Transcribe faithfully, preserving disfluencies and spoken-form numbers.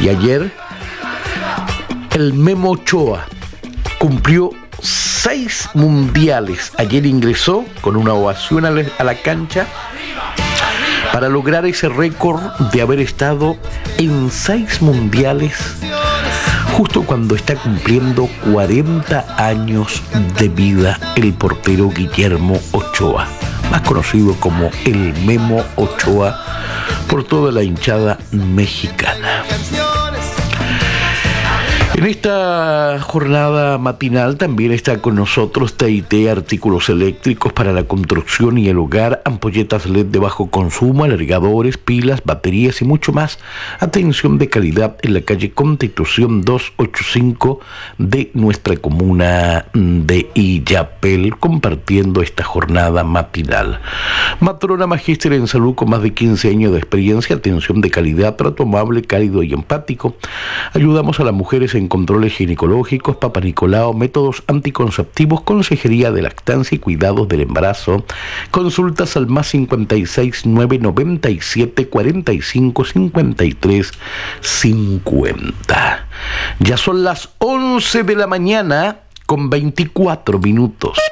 Y ayer el Memo Ochoa cumplió seis mundiales. Ayer ingresó con una ovación a la, a la cancha para lograr ese récord de haber estado en seis mundiales justo cuando está cumpliendo cuarenta años de vida el portero Guillermo Ochoa, más conocido como el Memo Ochoa por toda la hinchada mexicana. En esta jornada matinal también está con nosotros T I T, artículos eléctricos para la construcción y el hogar, ampolletas L E D de bajo consumo, alargadores, pilas, baterías y mucho más. Atención de calidad en la calle Constitución doscientos ochenta y cinco de nuestra comuna de Illapel, compartiendo esta jornada matinal. Matrona Magíster en salud con más de quince años de experiencia, atención de calidad, trato amable, cálido y empático. Ayudamos a las mujeres en controles ginecológicos, Papa Nicolau, métodos anticonceptivos, consejería de lactancia y cuidados del embarazo. Consultas al más cincuenta y seis, nueve noventa y siete, cuarenta y cinco, cincuenta y tres, cincuenta. Ya son las once de la mañana con veinticuatro minutos.